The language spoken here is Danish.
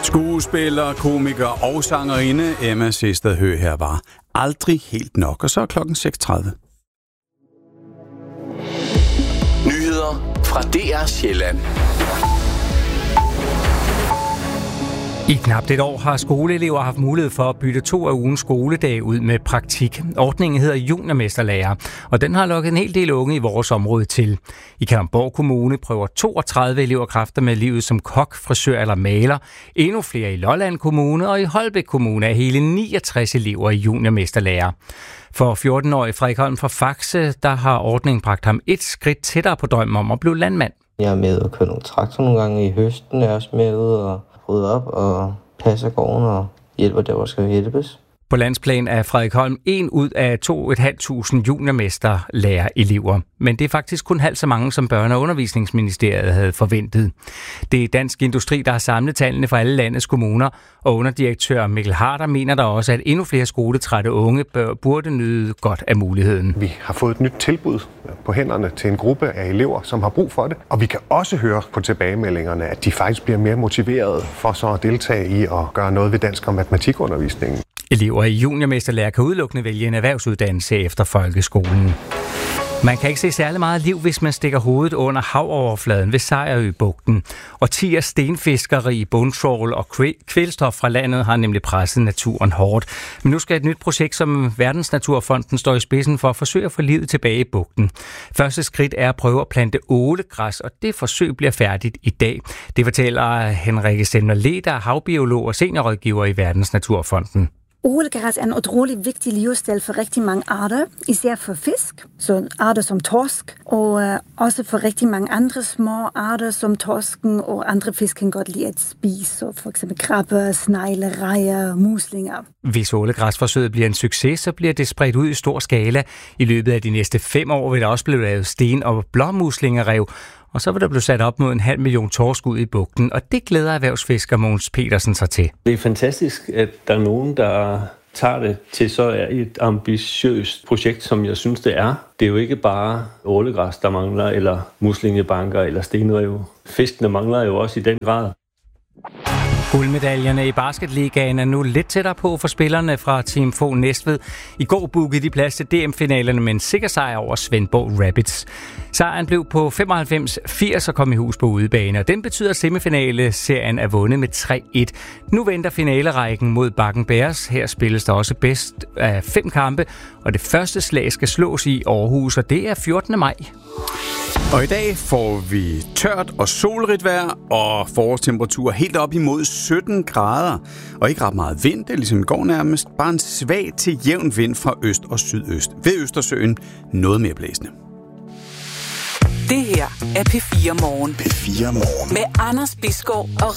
Skuespiller, komiker og sangerinde Emma Sestad Høgh her var aldrig helt nok, og så er klokken 6:30. Nyheder fra DR Sjælland. I knap et år har skoleelever haft mulighed for at bytte 2 af ugens skoledage ud med praktik. Ordningen hedder juniormesterlærer, og den har lukket en hel del unge i vores område til. I Kalundborg Kommune prøver 32 elever kræfter med livet som kok, frisør eller maler. Endnu flere i Lolland Kommune, og i Holbæk Kommune er hele 69 elever i juniormesterlærer. For 14-årige Frederik Holm fra Faxe, der har ordningen bragt ham et skridt tættere på drømmen om at blive landmand. Jeg er med at køre nogle traktor nogle gange i høsten, jeg er også med ud og rydde op og passe gården og hjælper der, hvor skal hjælpes. På landsplan er Frederik Holm en ud af 2.500 juniormesterlærerelever. Men det er faktisk kun halvt så mange, som Børne- og Undervisningsministeriet havde forventet. Det er Dansk Industri, der har samlet tallene fra alle landets kommuner, og underdirektør Mikkel Harder mener der også, at endnu flere skoletrætte unge burde nyde godt af muligheden. Vi har fået et nyt tilbud på hænderne til en gruppe af elever, som har brug for det. Og vi kan også høre på tilbagemeldingerne, at de faktisk bliver mere motiverede for så at deltage i at gøre noget ved dansk- og matematikundervisningen. Elever i juniormesterlærer kan udelukkende vælge en erhvervsuddannelse efter folkeskolen. Man kan ikke se særlig meget liv, hvis man stikker hovedet under havoverfladen ved Sejerøbugten. Årtiers stenfiskeri, bundtrawl og kvælstof fra landet har nemlig presset naturen hårdt. Men nu skal et nyt projekt, som Verdensnaturfonden står i spidsen for, forsøge at få livet tilbage i bugten. Første skridt er at prøve at plante ålegræs, og det forsøg bliver færdigt i dag. Det fortæller Henrikke Stemner-Le, der er havbiolog og seniorrådgiver i Verdensnaturfonden. Ålegræs er en utrolig vigtig livsstil for rigtig mange arter, især for fisk, så arter som torsk, og også for rigtig mange andre små arter som torsken og andre fisk kan godt lide at spise, så for eksempel krabber, snegle, rejer, muslinger. Hvis ålegræsforsøget bliver en succes, så bliver det spredt ud i stor skala. I løbet af de næste 5 år vil der også blive lavet sten- og blåmuslingerev, og så vil der blive sat op mod 500.000 torsk ud i bugten, og det glæder erhvervsfisker Mogens Petersen sig til. Det er fantastisk, at der er nogen, der tager det til så et ambitiøst projekt, som jeg synes, det er. Det er jo ikke bare ålegræs, der mangler, eller muslingebanker, eller stenrev. Fiskene mangler jo også i den grad. Guldmedaljerne i basketligaen er nu lidt tættere på for spillerne fra Team Fogh Næstved. I går bookede de plads til DM-finalerne med en sikker sejr over Svendborg Rapids. Sejren blev på 95-80 og kom i hus på udebane, og den betyder, at semifinale-serien er vundet med 3-1. Nu venter finalerækken mod Bakken Bears. Her spilles der også bedst af 5 kampe, og det første slag skal slås i Aarhus, og det er 14. maj. Og i dag får vi tørt og solrigt vejr og forårstemperatur helt op imod 17 grader. Og ikke ret meget vind, det er ligesom i går nærmest. Bare en svag til jævn vind fra øst og sydøst. Ved Østersøen noget mere blæsende. Det her er P4 Morgen. P4 Morgen. Med Anders Bisgaard og